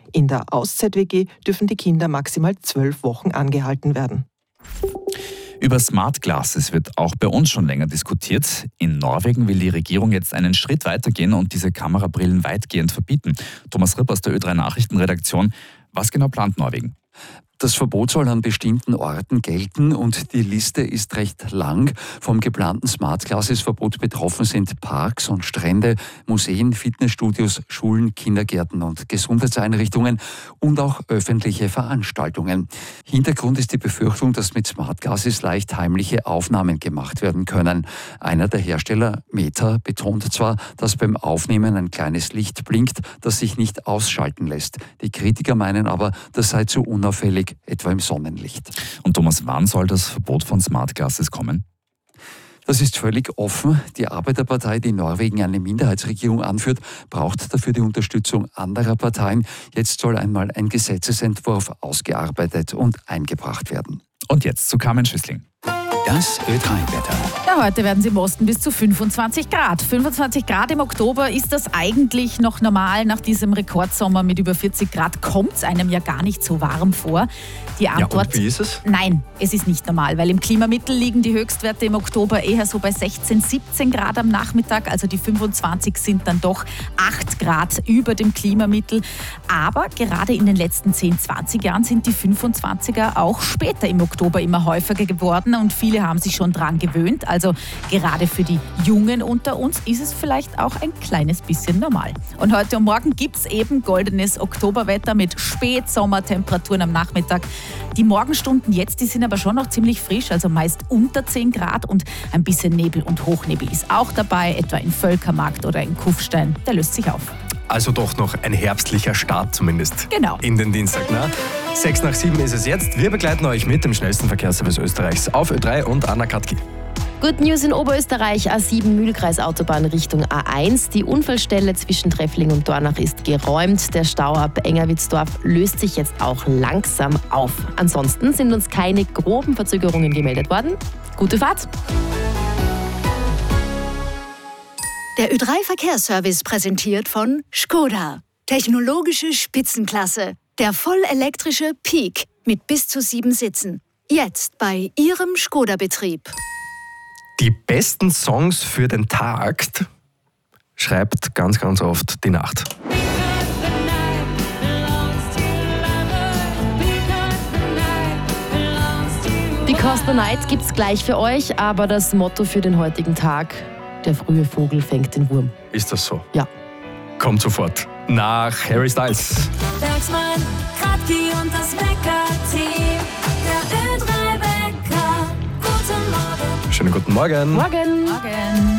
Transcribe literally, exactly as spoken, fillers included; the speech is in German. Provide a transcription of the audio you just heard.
In der Auszeit-W G dürfen die Kinder maximal zwölf Wochen angehalten werden. Über Smart Glasses wird auch bei uns schon länger diskutiert. In Norwegen will die Regierung jetzt einen Schritt weitergehen und diese Kamerabrillen weitgehend verbieten. Thomas Ripp aus der Ö drei Nachrichtenredaktion. Was genau plant Norwegen? Das Verbot soll an bestimmten Orten gelten und die Liste ist recht lang. Vom geplanten Smart Glasses Verbot betroffen sind Parks und Strände, Museen, Fitnessstudios, Schulen, Kindergärten und Gesundheitseinrichtungen und auch öffentliche Veranstaltungen. Hintergrund ist die Befürchtung, dass mit Smart Glasses leicht heimliche Aufnahmen gemacht werden können. Einer der Hersteller, Meta, betont zwar, dass beim Aufnehmen ein kleines Licht blinkt, das sich nicht ausschalten lässt. Die Kritiker meinen aber, das sei zu unauffällig, etwa im Sonnenlicht. Und Thomas, wann soll das Verbot von Smart Glasses kommen? Das ist völlig offen. Die Arbeiterpartei, die Norwegen eine Minderheitsregierung anführt, braucht dafür die Unterstützung anderer Parteien. Jetzt soll einmal ein Gesetzesentwurf ausgearbeitet und eingebracht werden. Und jetzt zu Carmen Schüssling. Das Ö drei Wetter. Ja, heute werden es im Osten bis zu fünfundzwanzig Grad. fünfundzwanzig Grad im Oktober, ist das eigentlich noch normal? Nach diesem Rekordsommer mit über vierzig Grad kommt es einem ja gar nicht so warm vor. Die Antwort, ja, und wie ist es? Nein, es ist nicht normal, weil im Klimamittel liegen die Höchstwerte im Oktober eher so bei sechzehn, siebzehn Grad am Nachmittag. Also die fünfundzwanzig sind dann doch acht Grad über dem Klimamittel. Aber gerade in den letzten zehn, zwanzig Jahren sind die fünfundzwanziger auch später im Oktober immer häufiger geworden und viele haben sich schon dran gewöhnt. Also gerade für die Jungen unter uns ist es vielleicht auch ein kleines bisschen normal. Und heute und morgen gibt es eben goldenes Oktoberwetter mit Spätsommertemperaturen am Nachmittag. Die Morgenstunden jetzt, die sind aber schon noch ziemlich frisch, also meist unter zehn Grad und ein bisschen Nebel und Hochnebel ist auch dabei, etwa in Völkermarkt oder in Kufstein. Der löst sich auf. Also doch noch ein herbstlicher Start zumindest. Genau. In den Dienstag. Na? Sechs nach sieben ist es jetzt. Wir begleiten euch mit dem schnellsten Verkehrsservice Österreichs auf Ö drei und Anna Katki. Good News in Oberösterreich, A sieben Mühlkreisautobahn Richtung A eins. Die Unfallstelle zwischen Treffling und Dornach ist geräumt. Der Stau ab Engerwitzdorf löst sich jetzt auch langsam auf. Ansonsten sind uns keine groben Verzögerungen gemeldet worden. Gute Fahrt! Der Ö drei Verkehrsservice präsentiert von Škoda. Technologische Spitzenklasse. Der vollelektrische Peak mit bis zu sieben Sitzen. Jetzt bei Ihrem Škoda-Betrieb. Die besten Songs für den Tag schreibt ganz, ganz oft die Nacht. Because the Night gibt's gleich für euch, aber das Motto für den heutigen Tag: Der frühe Vogel fängt den Wurm. Ist das so? Ja. Kommt sofort nach Harry Styles. Bergsmann, Kratki und das Wecker-Team. Der Ö drei Wecker. Guten Morgen. Schönen guten Morgen. Morgen. Morgen.